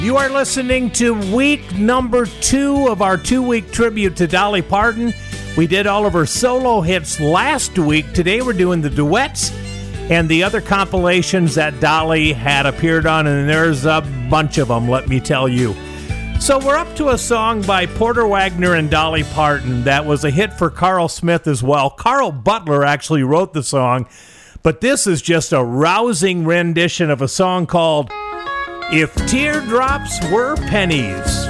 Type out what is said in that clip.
You are listening to week number 2 of our 2-week tribute to Dolly Parton. We did all of her solo hits last week. Today we're doing the duets and the other compilations that Dolly had appeared on, and there's a bunch of them, let me tell you. So we're up to a song by Porter Wagoner and Dolly Parton that was a hit for Carl Smith as well. Carl Butler actually wrote the song, but this is just a rousing rendition of a song called If Teardrops Were Pennies.